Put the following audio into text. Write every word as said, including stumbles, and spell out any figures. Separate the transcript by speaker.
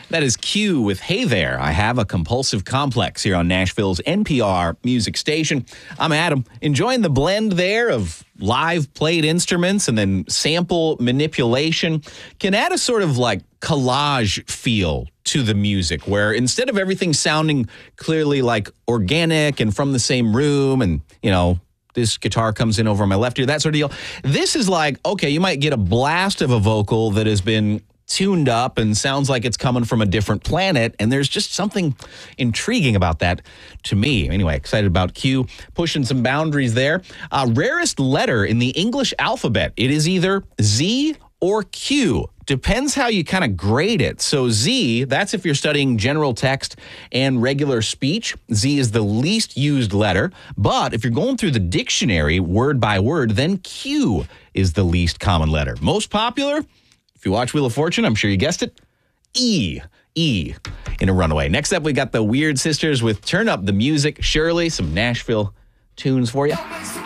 Speaker 1: That is Q with Hey There, I Have a Compulsive Complex here on Nashville's N P R music station. I'm Adam, enjoying the blend there of live played instruments and then sample manipulation. Can add a sort of like collage feel to the music where instead of everything sounding clearly like organic and from the same room and, you know, this guitar comes in over my left ear, that sort of deal. This is like, okay, you might get a blast of a vocal that has been tuned up and sounds like it's coming from a different planet, and there's just something intriguing about that to me. Anyway, excited about Q pushing some boundaries there. Uh, rarest letter in the English alphabet. It is either Z or Q. Depends how you kind of grade it. So Z, that's if you're studying general text and regular speech. Z is the least used letter. But if you're going through the dictionary word by word, then Q is the least common letter. Most popular, if you watch Wheel of Fortune, I'm sure you guessed it, E. E in a runaway. Next up, we got the Weird Sisters with Turn Up the Music. Shirley, some Nashville tunes for you.